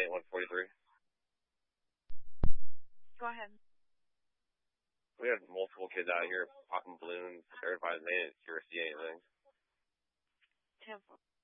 143. Go ahead. We have multiple kids out here popping balloons. Everybody's made it. Did you ever see anything? 10-4.